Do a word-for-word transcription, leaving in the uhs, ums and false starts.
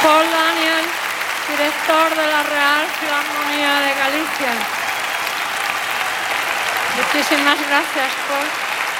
Paul Daniel, director de la Real Filarmonía de Galicia. Muchísimas gracias, Paul.